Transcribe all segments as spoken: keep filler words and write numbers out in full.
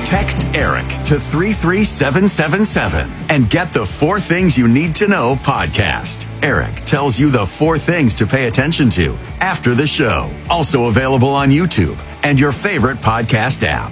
Text ERIC to three three seven seven seven and get the Four Things You Need to Know podcast. ERIC tells you the four things to pay attention to after the show. Also available on YouTube and your favorite podcast app.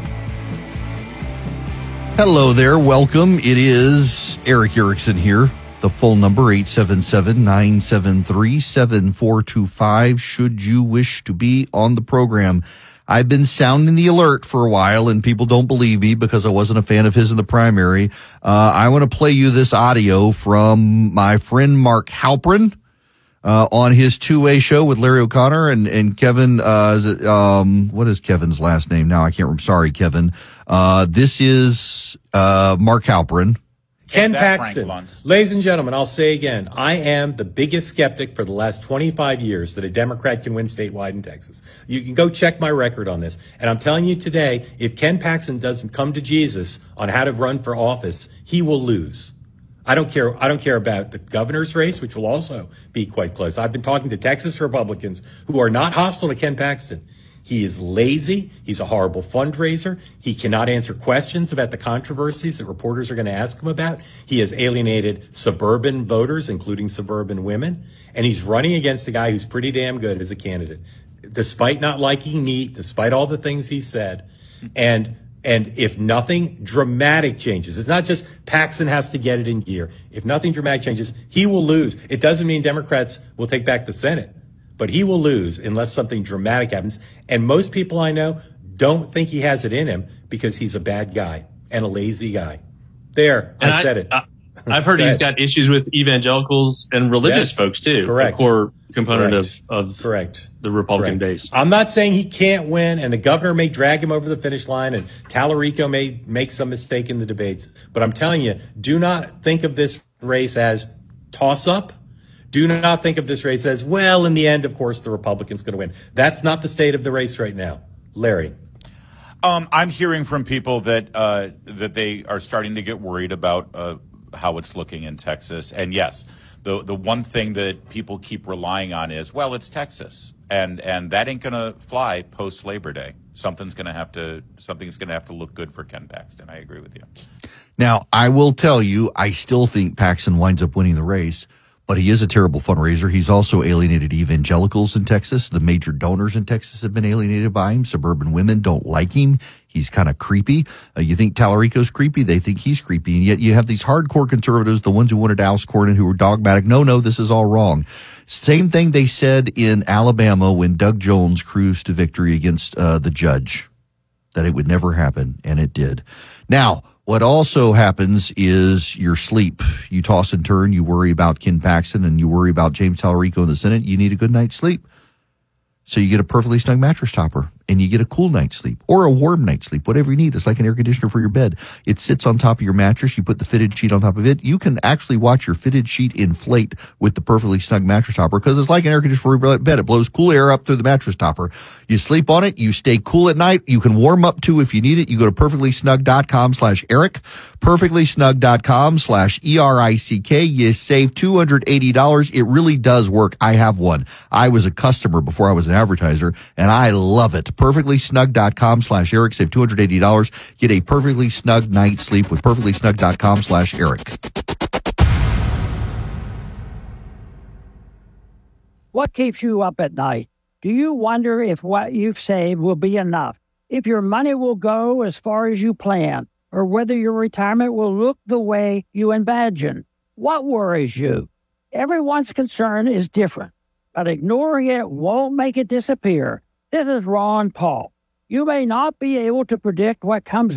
Hello there. Welcome. It is Erick Erickson here. The full number, eight seven seven, nine seven three, seven four two five, should you wish to be on the program. I've been sounding the alert for a while, and people don't believe me because I wasn't a fan of his in the primary. Uh, I want to play you this audio from my friend Mark Halperin uh, on his two-way show with Larry O'Connor and, and Kevin. Uh, is it, um, what is Kevin's last name now? I can't remember. Sorry, Kevin. Uh, this is uh, Mark Halperin. Ken Paxton, ladies and gentlemen, I'll say again, I am the biggest skeptic for the last twenty-five years that a Democrat can win statewide in Texas. You can go check my record on this. And I'm telling you today, if Ken Paxton doesn't come to Jesus on how to run for office, he will lose. I don't care. I don't care about the governor's race, which will also be quite close. I've been talking to Texas Republicans who are not hostile to Ken Paxton. He is lazy. He's a horrible fundraiser. He cannot answer questions about the controversies that reporters are going to ask him about. He has alienated suburban voters, including suburban women. And he's running against a guy who's pretty damn good as a candidate, despite not liking meat, despite all the things he said. And and if nothing dramatic changes, it's not just Paxton has to get it in gear. If nothing dramatic changes, he will lose. It doesn't mean Democrats will take back the Senate, but he will lose unless something dramatic happens. And most people I know don't think he has it in him because he's a bad guy and a lazy guy. There, I, I said it. I, I've heard he's got issues with evangelicals and religious yes, folks too. Correct. A core component correct. of, of correct. the Republican correct. base. I'm not saying he can't win, and the governor may drag him over the finish line, and Tallarico may make some mistake in the debates. But I'm telling you, do not think of this race as toss-up. Do not think of this race as, well, in the end, of course, the Republican's going to win. That's not the state of the race right now. Larry. Um, I'm hearing from people that uh, that they are starting to get worried about uh, how it's looking in Texas. And yes, the the one thing that people keep relying on is, well, it's Texas, and and that ain't going to fly post Labor Day. Something's going to have to something's going to have to look good for Ken Paxton. I agree with you. Now, I will tell you, I still think Paxton winds up winning the race. But he is a terrible fundraiser. He's also alienated evangelicals in Texas. The major donors in Texas have been alienated by him. Suburban women don't like him. He's kind of creepy. Uh, you think Tallarico's creepy? They think he's creepy. And yet you have these hardcore conservatives, the ones who wanted to oust Cornyn, who were dogmatic. No, no, this is all wrong. Same thing they said in Alabama when Doug Jones cruised to victory against uh, the judge, that it would never happen, and it did. Now, what also happens is your sleep. You toss and turn. You worry about Ken Paxton and you worry about James Tallarico in the Senate. You need a good night's sleep. So you get a perfectly snug mattress topper and you get a cool night's sleep or a warm night's sleep, whatever you need. It's like an air conditioner for your bed. It sits on top of your mattress. You put the fitted sheet on top of it. You can actually watch your fitted sheet inflate with the perfectly snug mattress topper because it's like an air conditioner for your bed. It blows cool air up through the mattress topper. You sleep on it. You stay cool at night. You can warm up too if you need it. You go to perfectlysnug.com slash Eric, perfectlysnug.com slash E R I C K. You save two hundred eighty dollars. It really does work. I have one. I was a customer before I was an advertiser, and I love it. perfectlysnug.com slash Eric. Save two hundred eighty dollars. Get a perfectly snug night's sleep with perfectlysnug.com slash Eric. What keeps you up at night? Do you wonder if what you've saved will be enough? If your money will go as far as you plan? Or whether your retirement will look the way you imagine? What worries you? Everyone's concern is different, but ignoring it won't make it disappear. This is Ron Paul. You may not be able to predict what comes